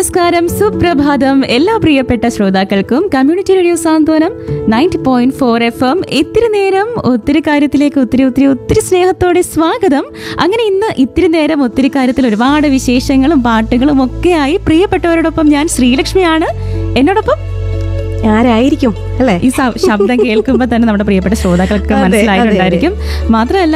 നമസ്കാരം, സുപ്രഭാതം എല്ലാ പ്രിയപ്പെട്ട ശ്രോതാക്കൾക്കും കമ്മ്യൂണിറ്റി റേഡിയോ സാന്ത്വനം 90.4 FM ഇത്തിരി നേരം ഒത്തിരി കാര്യത്തിലേക്ക് ഒത്തിരി സ്നേഹത്തോടെ സ്വാഗതം. അങ്ങനെ ഇന്ന് ഇത്തിരി നേരം ഒത്തിരി കാര്യത്തിൽ ഒരുപാട് വിശേഷങ്ങളും പാട്ടുകളും ഒക്കെയായി പ്രിയപ്പെട്ടവരോടൊപ്പം ഞാൻ ശ്രീലക്ഷ്മിയാണ്. എന്നോടൊപ്പം ആരായിരിക്കും അല്ലേ? ഈ ശബ്ദം കേൾക്കുമ്പോൾ തന്നെ നമ്മുടെ പ്രിയപ്പെട്ട ശ്രോതാക്കൾക്ക് മനസ്സിലായിട്ടുണ്ടായിരിക്കും. മാത്രമല്ല,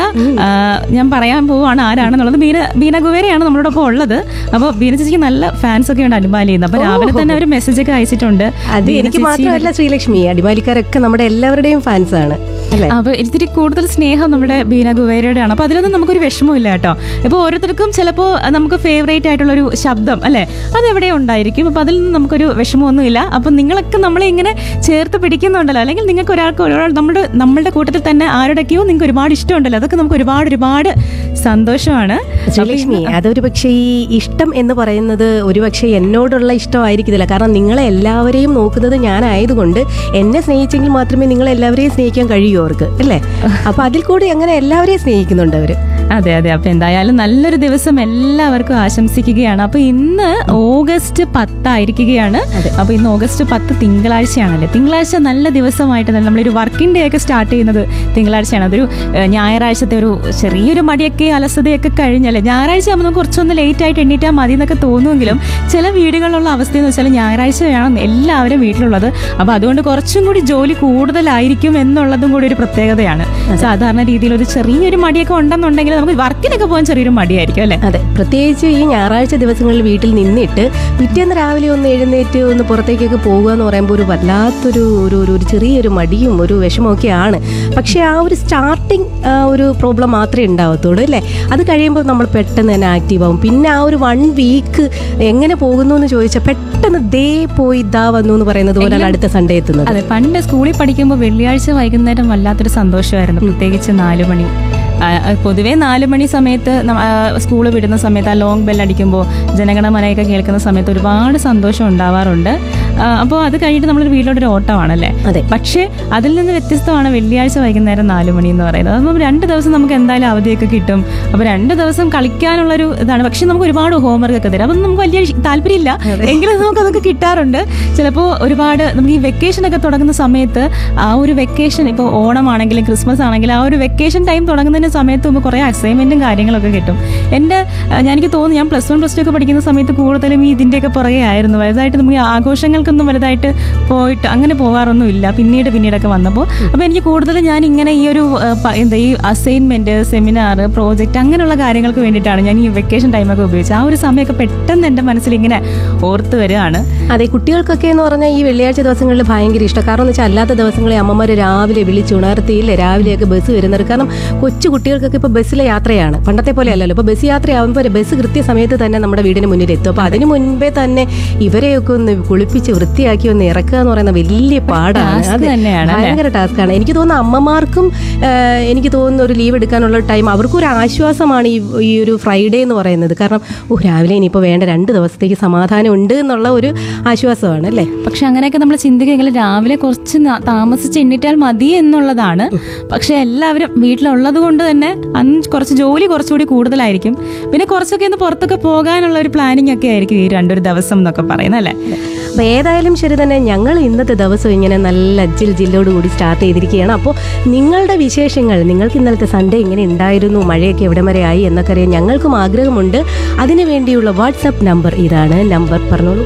ഞാൻ പറയാൻ പോവാണ് ആരാണെന്നുള്ളത്. ബീന ഗുവേരയാണ് നമ്മളോടൊപ്പം ഉള്ളത്. അപ്പോൾ ബീന ചേച്ചിക്ക് നല്ല ഫാൻസ് ഒക്കെ ഉണ്ട് അടിമാലിയിൽ നിന്ന്. അപ്പൊ രാവിലെ തന്നെ അവർ മെസ്സേജ് ഒക്കെ അയച്ചിട്ടുണ്ട്. അത് എനിക്ക് മാത്രമല്ല ശ്രീലക്ഷ്മി, അടിമാലിക്കാരൊക്കെ നമ്മുടെ എല്ലാവരുടെയും ഫാൻസ് ആണ്. അപ്പൊ ഇത്തിരി കൂടുതൽ സ്നേഹം നമ്മുടെ ബീന ഗുവേരയുടെ ആണ്. അപ്പൊ അതിലൊന്നും നമുക്കൊരു വിഷമമില്ല കേട്ടോ. ഇപ്പൊ ഓരോരുത്തർക്കും ചിലപ്പോൾ നമുക്ക് ഫേവറേറ്റ് ആയിട്ടുള്ള ഒരു ശബ്ദം അല്ലെ, അതെവിടെ ഉണ്ടായിരിക്കും. അപ്പൊ അതിൽ നിന്ന് നമുക്കൊരു വിഷമമൊന്നുമില്ല. അപ്പൊ നിങ്ങളൊക്കെ നമ്മളെ ഇങ്ങനെ ചേർത്ത് പിടിക്കുന്നുണ്ടല്ലോ, അല്ലെങ്കിൽ നിങ്ങൾക്ക് ഒരാൾ നമ്മളുടെ കൂട്ടത്തിൽ തന്നെ ആരുടെയൊക്കെയോ നിങ്ങൾക്ക് ഒരുപാട് ഇഷ്ടമുണ്ടല്ലോ. അതൊക്കെ നമുക്ക് ഒരുപാട് സന്തോഷമാണ് ശ്രീലക്ഷ്മി. അതൊരു പക്ഷേ ഈ ഇഷ്ടം എന്ന് പറയുന്നത് ഒരുപക്ഷെ എന്നോടുള്ള ഇഷ്ടമായിരിക്കത്തില്ല. കാരണം നിങ്ങളെ എല്ലാവരെയും നോക്കുന്നത് ഞാനായതുകൊണ്ട് എന്നെ സ്നേഹിച്ചെങ്കിൽ മാത്രമേ നിങ്ങളെ എല്ലാവരെയും സ്നേഹിക്കാൻ കഴിയൂ അവർക്ക്, അല്ലേ? അപ്പൊ അതിൽ കൂടി അങ്ങനെ എല്ലാവരെയും സ്നേഹിക്കുന്നുണ്ട് അവര്. അതെ. അപ്പൊ എന്തായാലും നല്ലൊരു ദിവസം എല്ലാവർക്കും ആശംസിക്കുകയാണ്. അപ്പൊ ഇന്ന് ഓഗസ്റ്റ് 10 ആയിരിക്കുകയാണ്. അപ്പൊ ഇന്ന് ഓഗസ്റ്റ് 10 തിങ്കളാഴ്ചയാണല്ലേ. തിങ്കളാഴ്ച നല്ല ദിവസമായിട്ട് നമ്മളൊരു വർക്കിംഗ് ഡേ ഒക്കെ സ്റ്റാർട്ട് ചെയ്യുന്നത് തിങ്കളാഴ്ചയാണ്. അതൊരു ഞായറാഴ്ചത്തെ ഒരു ചെറിയൊരു മടിയൊക്കെ അലസതയൊക്കെ കഴിഞ്ഞല്ലേ. ഞായറാഴ്ച ആകുമ്പോൾ നമുക്ക് കുറച്ചൊന്ന് ലേറ്റ് ആയിട്ട് എണ്ണീറ്റാൽ മതി എന്നൊക്കെ തോന്നുമെങ്കിലും ചില വീടുകളിലുള്ള അവസ്ഥ എന്ന് വെച്ചാൽ ഞായറാഴ്ചയാണ് എല്ലാവരും വീട്ടിലുള്ളത്. അപ്പൊ അതുകൊണ്ട് കുറച്ചും കൂടി ജോലി കൂടുതലായിരിക്കും എന്നുള്ളതും കൂടി ഒരു പ്രത്യേകതയാണ്. സാധാരണ രീതിയിൽ ഒരു ചെറിയൊരു മടിയൊക്കെ ഉണ്ടെന്നുണ്ടെങ്കിൽ നമുക്ക് വർക്കിനൊക്കെ പോകാൻ ചെറിയൊരു മടിയായിരിക്കും അല്ലേ. അതെ, പ്രത്യേകിച്ച് ഈ ഞായറാഴ്ച ദിവസങ്ങളിൽ വീട്ടിൽ നിന്നിട്ട് പിറ്റേന്ന് രാവിലെ ഒന്ന് എഴുന്നേറ്റ് ഒന്ന് പുറത്തേക്കൊക്കെ പോകുക എന്ന് പറയുമ്പോൾ ഒരു വല്ലാത്തൊരു ഒരു ചെറിയൊരു മടിയും ഒരു വിഷമമൊക്കെയാണ്. പക്ഷേ ആ ഒരു സ്റ്റാർട്ടിങ് ഒരു പ്രോബ്ലം മാത്രമേ ഉണ്ടാവത്തുള്ളൂ അല്ലേ. അത് കഴിയുമ്പോൾ നമ്മൾ പെട്ടെന്ന് തന്നെ ആക്റ്റീവ് ആവും. പിന്നെ ആ ഒരു 1 വീക്ക് എങ്ങനെ പോകുന്നു എന്ന് ചോദിച്ചാൽ പെട്ടെന്ന് പോയി വന്നു എന്ന് പറയുന്നത് പോലെയാണ് അടുത്ത സൺഡേ എത്തുന്നത്. അതെ, പണ്ട് സ്കൂളിൽ പഠിക്കുമ്പോൾ വെള്ളിയാഴ്ച വൈകുന്നേരം വല്ലാത്തൊരു സന്തോഷമായിരുന്നു. പ്രത്യേകിച്ച് 4 മണി, പൊതുവേ 4 മണി സമയത്ത് സ്കൂള് വിടുന്ന സമയത്ത് ആ ലോങ് ബെൽ അടിക്കുമ്പോൾ ജനഗണമനയൊക്കെ കേൾക്കുന്ന സമയത്ത് ഒരുപാട് സന്തോഷം ഉണ്ടാവാറുണ്ട്. അപ്പോൾ അത് കഴിഞ്ഞിട്ട് നമ്മളൊരു വീട്ടിലോട്ടൊരു ഓട്ടമാണല്ലേ. അതെ, പക്ഷേ അതിൽ നിന്ന് വ്യത്യസ്തമാണ് വെള്ളിയാഴ്ച വൈകുന്നേരം 4 മണി എന്ന് പറയുന്നത്. അപ്പം 2 ദിവസം നമുക്ക് എന്തായാലും അവധിയൊക്കെ കിട്ടും. അപ്പോൾ 2 ദിവസം കളിക്കാനുള്ളൊരു ഇതാണ്. പക്ഷെ നമുക്ക് ഒരുപാട് ഹോംവർക്ക് ഒക്കെ തരും. അപ്പം നമുക്ക് വലിയ താല്പര്യമില്ല, എങ്കിലും നമുക്ക് അതൊക്കെ കിട്ടാറുണ്ട്. ചിലപ്പോൾ ഒരുപാട് നമുക്ക് ഈ വെക്കേഷനൊക്കെ തുടങ്ങുന്ന സമയത്ത് ആ ഒരു വെക്കേഷൻ, ഇപ്പോൾ ഓണമാണെങ്കിലും ക്രിസ്മസ് ആണെങ്കിലും ആ ഒരു വെക്കേഷൻ ടൈം തുടങ്ങുന്നതിന് സമയത്ത് നമുക്ക് കുറേ അസൈൻമെന്റും കാര്യങ്ങളൊക്കെ കിട്ടും. എനിക്ക് തോന്നുന്നു ഞാൻ +1 +2 ഒക്കെ പഠിക്കുന്ന സമയത്ത് കൂടുതലും ഈ ഇതിൻ്റെയൊക്കെ പുറകെ ആയിരുന്നു. വലുതായിട്ട് നമുക്ക് ആഘോഷങ്ങൾക്കൊന്നും വലുതായിട്ട് പോയിട്ട് അങ്ങനെ പോകാറൊന്നും ഇല്ല പിന്നീടൊക്കെ വന്നപ്പോൾ. അപ്പോൾ എനിക്ക് കൂടുതലും ഞാൻ ഇങ്ങനെ ഈ ഒരു ഈ അസൈൻമെന്റ്, സെമിനാർ, പ്രോജക്റ്റ് അങ്ങനെയുള്ള കാര്യങ്ങൾക്ക് വേണ്ടിയിട്ടാണ് ഞാൻ ഈ വെക്കേഷൻ ടൈമൊക്കെ ഉപയോഗിച്ചത്. ആ ഒരു സമയമൊക്കെ പെട്ടെന്ന് എൻ്റെ മനസ്സിൽ ഇങ്ങനെ ഓർത്ത് വരികയാണ്. അതെ, കുട്ടികൾക്കൊക്കെ എന്ന് പറഞ്ഞാൽ ഈ വെള്ളിയാഴ്ച ദിവസങ്ങളിൽ ഭയങ്കര ഇഷ്ടം. കാരണം എന്ന് വെച്ചാൽ അല്ലാത്ത ദിവസങ്ങളിൽ അമ്മമാർ രാവിലെ വിളിച്ചുണർത്തിയില്ലേ, രാവിലെയൊക്കെ ബസ് വരുന്നത്. കാരണം കൊച്ചു കുട്ടികൾക്കൊക്കെ ഇപ്പോൾ ബസ്സിലെ യാത്രയാണ്, പണ്ടത്തെ പോലെ അല്ലല്ലോ. ഇപ്പോൾ ബസ് യാത്രയാകുമ്പോൾ ബസ് കൃത്യസമയത്ത് തന്നെ നമ്മുടെ വീടിന് മുന്നിലെത്തും. അപ്പോൾ അതിന് മുൻപേ തന്നെ ഇവരെയൊക്കെ ഒന്ന് കുളിപ്പിച്ച് വൃത്തിയാക്കി ഒന്ന് ഇറക്കുക എന്ന് പറയുന്ന വലിയ പാടാണ്. അത് ഭയങ്കര ടാസ്ക്കാണ്. എനിക്ക് തോന്നുന്നു അമ്മമാർക്കും എനിക്ക് തോന്നുന്നു ഒരു ലീവ് എടുക്കാനുള്ള ടൈം അവർക്കും ഒരു ആശ്വാസമാണ് ഈ ഒരു ഫ്രൈഡേ എന്ന് പറയുന്നത്. കാരണം രാവിലെ ഇനിയിപ്പോൾ വേണ്ട 2 ദിവസത്തേക്ക് സമാധാനം ഉണ്ട് എന്നുള്ള ഒരു ആശ്വാസമാണ് അല്ലേ. പക്ഷെ അങ്ങനെയൊക്കെ നമ്മൾ ചിന്തിക്കുകയെങ്കിൽ രാവിലെ കുറച്ച് താമസിച്ച് എണ്ണിട്ടാൽ മതി എന്നുള്ളതാണ്. പക്ഷെ എല്ലാവരും വീട്ടിലുള്ളത് കൊണ്ട് തന്നെ അന്ന് കുറച്ച് ജോലി കുറച്ചുകൂടി കൂടുതലായിരിക്കും. പിന്നെ കുറച്ചൊക്കെ ഒന്ന് പുറത്തൊക്കെ പോകാനുള്ള ഒരു പ്ലാനിങ് ഒക്കെ ആയിരിക്കും ഈ 2 ദിവസം എന്നൊക്കെ പറയുന്നത് അല്ലേ. അപ്പോൾ ഏതായാലും ശരി തന്നെ, ഞങ്ങൾ ഇന്നത്തെ ദിവസം ഇങ്ങനെ നല്ല ജില്ലോടുകൂടി സ്റ്റാർട്ട് ചെയ്തിരിക്കുകയാണ്. അപ്പോൾ നിങ്ങളുടെ വിശേഷങ്ങൾ, നിങ്ങൾക്ക് ഇന്നലത്തെ സൺഡേ ഇങ്ങനെ ഉണ്ടായിരുന്നു, മഴയൊക്കെ എവിടെ വരെ ആയി എന്നൊക്കെ അറിയാൻ ഞങ്ങൾക്കും ആഗ്രഹമുണ്ട്. അതിനു വേണ്ടിയുള്ള വാട്സാപ്പ് നമ്പർ ഇതാണ്. നമ്പർ പറഞ്ഞോളൂ.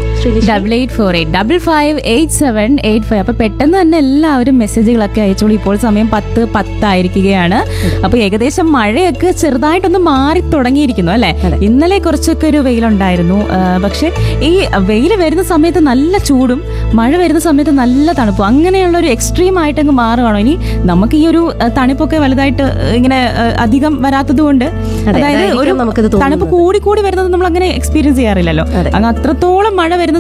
8848558785. അപ്പോൾ പെട്ടെന്ന് തന്നെ എല്ലാവരും മെസ്സേജുകളൊക്കെ അയച്ചോളൂ. ഇപ്പോൾ സമയം 10:10 ആയിരിക്കുകയാണ്. അപ്പോൾ ഏകദേശം മഴയൊക്കെ ചെറുതായിട്ടൊന്ന് മാറി തുടങ്ങിയിരിക്കുന്നു അല്ലേ. ഇന്നലെ കുറച്ചൊക്കെ ഒരു വെയിലുണ്ടായിരുന്നു. പക്ഷെ ഈ വെയിൽ വരുന്ന സമയത്ത് നല്ല ചൂടും മഴ വരുന്ന സമയത്ത് നല്ല തണുപ്പും, അങ്ങനെയുള്ള ഒരു എക്സ്ട്രീം ആയിട്ടങ്ങ് മാറുകയാണോ. ഇനി നമുക്ക് ഈ ഒരു തണുപ്പൊക്കെ വലുതായിട്ട് ഇങ്ങനെ അധികം വരാത്തത് കൊണ്ട്, അതായത് ഒരു തണുപ്പ് കൂടി വരുന്നത് നമ്മൾ അങ്ങനെ എക്സ്പീരിയൻസ് ചെയ്യാറില്ലല്ലോ. അങ്ങ് അത്രത്തോളം മഴ വരുന്ന